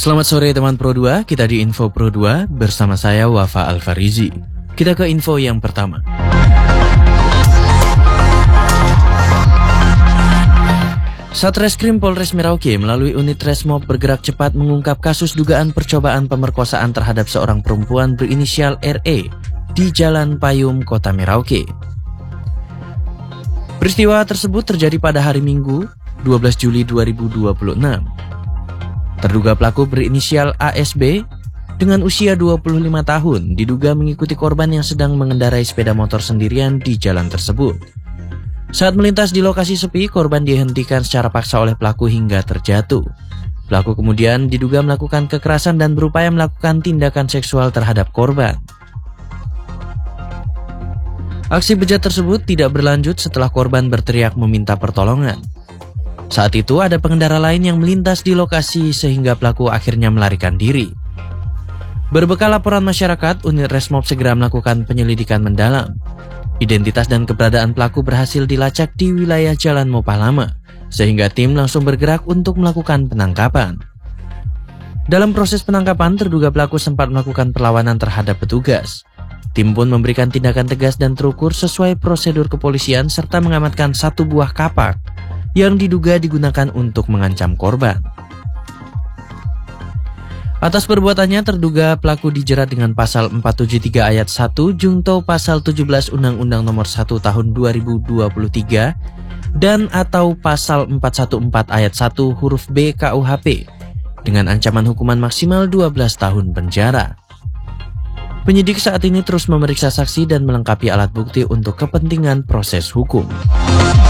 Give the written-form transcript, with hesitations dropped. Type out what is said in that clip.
Selamat sore teman Pro 2, kita di Info Pro 2 bersama saya Wafa Alfarizi. Kita ke info yang pertama. Satreskrim Polres Merauke melalui unit Resmob bergerak cepat mengungkap kasus dugaan percobaan pemerkosaan terhadap seorang perempuan berinisial RE di Jalan Payum, Kota Merauke. Peristiwa tersebut terjadi pada hari Minggu, 12 Juli 2026. Terduga pelaku berinisial ASB dengan usia 25 tahun diduga mengikuti korban yang sedang mengendarai sepeda motor sendirian di jalan tersebut. Saat melintas di lokasi sepi, korban dihentikan secara paksa oleh pelaku hingga terjatuh. Pelaku kemudian diduga melakukan kekerasan dan berupaya melakukan tindakan seksual terhadap korban. Aksi bejat tersebut tidak berlanjut setelah korban berteriak meminta pertolongan. Saat itu ada pengendara lain yang melintas di lokasi sehingga pelaku akhirnya melarikan diri. Berbekal laporan masyarakat, unit Resmob segera melakukan penyelidikan mendalam. Identitas dan keberadaan pelaku berhasil dilacak di wilayah Jalan Mopah Lama, sehingga tim langsung bergerak untuk melakukan penangkapan. Dalam proses penangkapan, terduga pelaku sempat melakukan perlawanan terhadap petugas. Tim pun memberikan tindakan tegas dan terukur sesuai prosedur kepolisian serta mengamankan satu buah kapak yang diduga digunakan untuk mengancam korban. Atas perbuatannya, terduga pelaku dijerat dengan pasal 473 ayat 1 Jungto pasal 17 Undang-Undang Nomor 1 Tahun 2023 dan atau pasal 414 ayat 1 huruf B KUHP dengan ancaman hukuman maksimal 12 tahun penjara. Penyidik saat ini terus memeriksa saksi dan melengkapi alat bukti untuk kepentingan proses hukum.